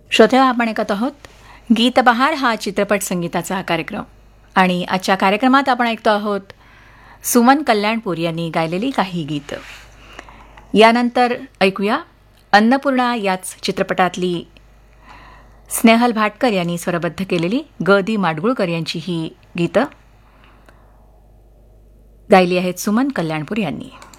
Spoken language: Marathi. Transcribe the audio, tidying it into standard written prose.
श्रोते, आपण ऐकत आहोत गीतबहार हा चित्रपट संगीताचा कार्यक्रम आणि आजच्या कार्यक्रमात आपण ऐकतो आहोत सुमन कल्याणपूर यांनी गायलेली काही गीतं. यानंतर ऐकूया अन्नपूर्णा याच चित्रपटातली स्नेहल भाटकर यांनी स्वरबद्ध केलेली ग दी माडगुळकर यांची ही गीतं गायली आहेत सुमन कल्याणपूर यांनी.